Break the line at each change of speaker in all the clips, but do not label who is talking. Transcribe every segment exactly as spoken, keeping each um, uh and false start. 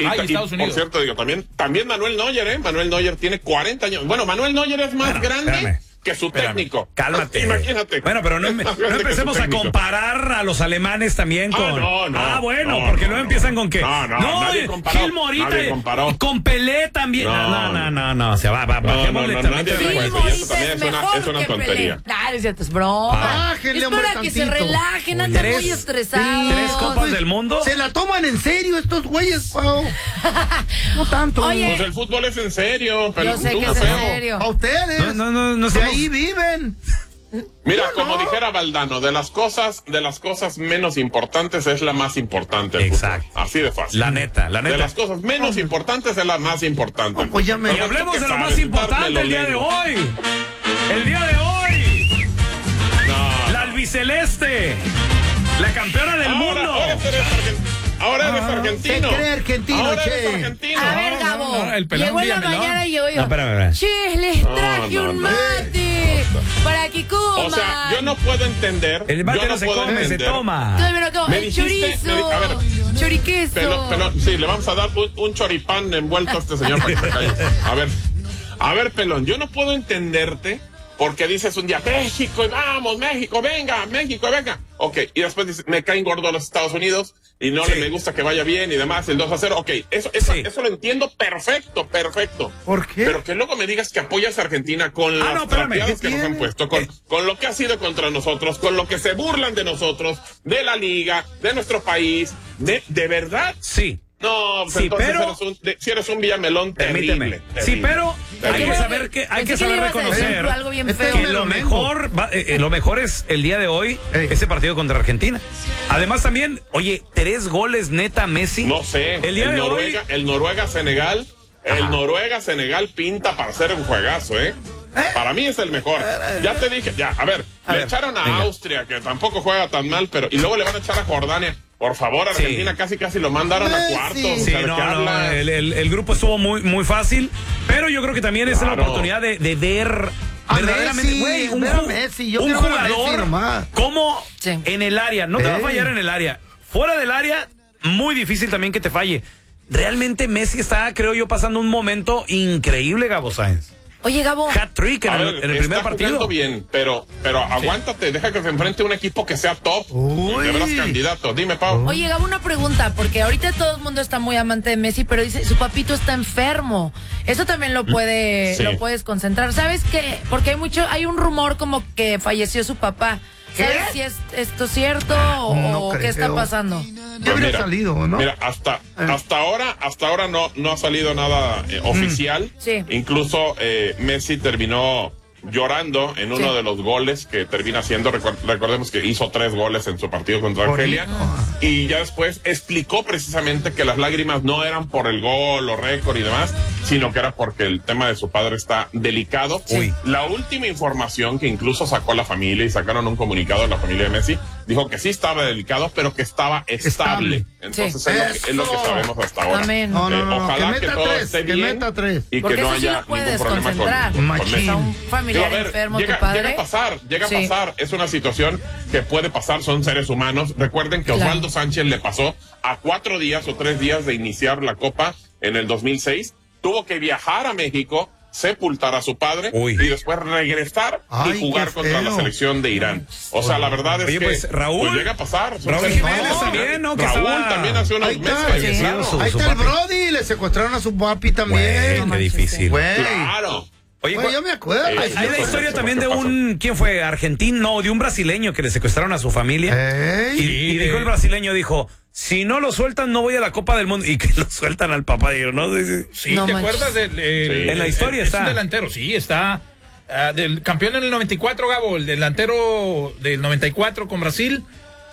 Y,
ah, y
y,
Estados Unidos.
Por cierto, digo, también, también Manuel Neuer, ¿eh? Manuel Neuer tiene cuarenta años. Bueno, Manuel Neuer es más
bueno,
grande
espérame.
que su
Espérame,
técnico.
Cálmate.
Imagínate.
Bueno, pero no, no empecemos a comparar a los alemanes también con.
Ah, no, no,
ah bueno,
no,
porque
no,
luego
no,
empiezan con que.
No, no, no nadie comparó.
Gil Morita
nadie comparó.
con Pelé también. No, no, no, no, no se va, va,
no,
bajémosle
no, no,
también.
nadie
de-
recuerda. Eso también es una, es una tontería.
Claro, es cierto, es broma.
Bájenle,
Es
hombre,
para que se
tantito.
relajen, andan
Tres-
muy estresados.
Tres copas del mundo.
Se la toman en serio estos güeyes, Pau. No tanto.
Oye,
Pues el fútbol es en serio. Pero
yo sé
tú,
que es en
feo.
serio.
A ustedes.
No, no, no, no
de
somos-
ahí viven.
Mira,
Yo
como
no.
dijera Valdano, de las cosas, de las cosas menos importantes es la más importante. el
Exacto.
fútbol. Así de fácil.
La neta, la
De
neta.
las cosas menos importantes es la más importante.
No, pues ya me-
Y hablemos
¿Tú qué
de lo más
sabes?
importante el día de
Dármelo,
hoy. El día de hoy.
No.
La albiceleste. La campeona del
Ahora,
mundo.
ahora eres argentino. Ahora eres argentino.
Se cree argentino,
Ahora eres
che.
argentino.
A ver, Gabo,
no, no, el pelón
llegó en la
Villamelón.
mañana y yo, yo
No, espérame, espérame.
che, les
No,
traje
no,
un
no.
mate para que coman.
O sea, yo no puedo entender.
El mate
yo
no,
no
se
puedo
come,
entender.
se toma.
No, pero no,
Me
el
dijiste-
chorizo,
me di- a ver.
choriqueso.
Pero, pero, sí, le vamos a dar un, un choripán envuelto a este señor para que se calle. A ver, a ver, pelón, yo no puedo entenderte porque dices un día, México, y vamos, México, venga, México, venga. Ok, y después dices, me caen gordos los Estados Unidos y no
Sí.
le me gusta que vaya bien y demás, el dos a cero. Ok, eso, eso,
Sí.
eso lo entiendo perfecto, perfecto.
¿Por qué?
Pero que luego me digas que apoyas a Argentina con
Ah,
las
no, espérame,
trapeadas
¿qué
que nos han
tiene?
puesto, con, con lo que ha sido contra nosotros, con lo que se burlan de nosotros, de la liga, de nuestro país, de, de verdad.
Sí.
No, pues
Sí,
entonces
pero-
eres un, de- si eres un Villamelón terrible.
Permíteme.
terrible.
Sí, pero hay
Terrible.
que saber que hay
Pensé
que saber
le ibas a decir
reconocer
algo bien
Este
feo.
que
me
lo
lo
mejor va- eh, eh, lo mejor es el día de hoy
Ey.
ese partido contra Argentina. Además también, oye, tres goles neta Messi.
No sé,
El día
el
de
Noruega,
hoy
el Noruega-Senegal, el Noruega-Senegal pinta para ser un juegazo, ¿eh? Para mí es el mejor. Ya te dije, ya, a ver,
A
le
ver,
echaron a
venga.
Austria, que tampoco juega tan mal, pero y luego le van a echar a Jordania. Por favor,
Sí.
Argentina casi casi lo mandaron a
Messi.
cuartos.
Sí,
o
Sí,
sea, ¿de
no,
qué
no,
hablas?
el, el- el grupo estuvo muy, muy fácil, pero yo creo que también es la
Claro.
oportunidad de, de ver
A
verdaderamente,
Messi,
güey, un,
ver a
ju-
Messi, yo
un
quiero ver a Messi
jugador
nomás.
como
Sí.
en el área, no te va a
Ey.
fallar en el área, fuera del área, muy difícil también que te falle. Realmente Messi está, creo yo, pasando un momento increíble, Gabo Sáenz.
Oye, Gabo,
Hat-trick en,
A
el-
ver,
en el primer
está
partido.
jugando bien, pero, pero aguántate, deja que se enfrente un equipo que sea top.
Uy.
De veras candidato. Dime, Pau.
Oye, Gabo, una pregunta, porque ahorita todo el mundo está muy amante de Messi, pero dice, su papito está enfermo. Eso también lo puede,
Sí.
lo puedes concentrar. ¿Sabes qué? Porque hay mucho, hay un rumor como que falleció su papá. ¿Sabes
¿Qué?
si es esto cierto o
No
qué
creo.
está pasando?
Ya habría
Mira,
salido, ¿no?
Mira, hasta, hasta ahora, hasta ahora no, no ha salido nada eh, oficial.
Sí.
Incluso eh, Messi terminó llorando en uno
Sí.
de los goles que termina haciendo. Recuer- recordemos que hizo tres goles en su partido contra
Bonito.
Argelia. Y ya después explicó precisamente que las lágrimas no eran por el gol o récord y demás, sino que era porque el tema de su padre está delicado.
Uy.
La última información que incluso sacó la familia y sacaron un comunicado de la familia de Messi, dijo que sí estaba delicado, pero que estaba estable.
Estable.
Entonces
Sí.
es, lo que, es lo que
Eso.
sabemos hasta ahora.
Amén.
No, no,
Eh,
no, no,
ojalá
que
que,
meta
todo
tres,
esté
que
bien
meta tres.
y
Porque
que no
eso sí
haya
lo puedes
ningún problema con,
concentrar.
con
Machín.
Messi.
O sea, un familiar
Digo, a ver,
enfermo,
llega,
tu padre.
llega a pasar, llega
Sí.
a pasar. Es una situación que puede pasar, son seres humanos. Recuerden que
Claro.
Osvaldo Sánchez le pasó a cuatro días o tres días de iniciar la Copa en el dos mil seis. Tuvo que viajar a México, sepultar a su padre
Uy.
y después regresar
Ay,
y jugar
qué
contra la
feo.
selección de Irán. O sea, la verdad es
Oye,
que
pues, Raúl-
pues llega a pasar. son
Raúl
seres
Jiménez
humanos.
también, ¿no? Que
Raúl
estaba-
también hace unos
Ahí
meses
está,
falleció.
su-
Ahí
su
está el
papi.
Brody, le secuestraron a su papi también.
Güey,
No
qué
manches,
difícil.
Güey.
Claro.
Oye,
Güey,
cu-
yo me acuerdo.
Eh,
Hay, hay la
Sí,
historia
sí,
también
¿qué
de
pasó?
un, ¿quién fue? Argentino, no, de un brasileño que le secuestraron a su familia.
Ey.
Y, y dijo el brasileño, dijo, si no lo sueltan, no voy a la Copa del Mundo. Y que lo sueltan al papá, digo, ¿no? Dice,
Sí,
No
¿te
manches.
acuerdas del... el-
Sí.
En la historia
el-
está.
Es un delantero, sí, está... ah, del campeón en el noventa y cuatro, Gabo, el delantero del noventa y cuatro con Brasil.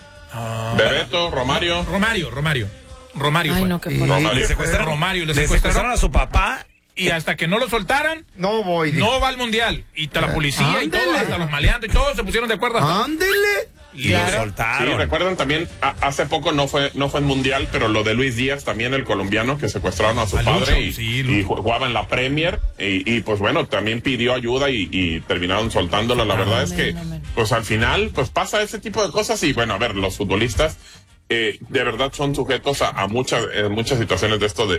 Bebeto, Romario.
Romario, Romario. Romario
Ay,
fue.
no, qué
Y-
fuerte.
Romario.
le secuestraron,
Romario, le
le
secuestraron.
secuestraron a su papá.
Y hasta que no lo soltaran,
No voy. dijo.
no va al mundial. Y hasta la policía y todo,
Ándele.
hasta los maleantes y todos se pusieron de acuerdo. hasta-
Ándele.
Y
Y lo
era-
Sí,
soltaron.
recuerdan también, a- hace poco no fue no fue en Mundial, pero lo de Luis Díaz, también el colombiano que secuestraron a su
A
padre
Lucho,
y,
sí,
y
Lucho.
jugaba en la Premier y, y, pues bueno, también pidió ayuda y, y terminaron soltándolo. La verdad es que
Amén, amén.
pues al final pues pasa ese tipo de cosas y bueno, a ver, los futbolistas eh, de verdad son sujetos a, a muchas, eh, muchas situaciones de esto de,